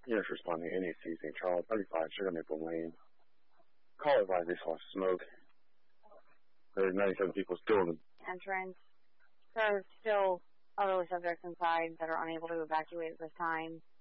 Units responding to NEC St. Charles, 35 Sugar Maple Lane. Call advised they saw smoke. There are 97 people still in the entrance. There are still elderly subjects inside that are unable to evacuate at this time.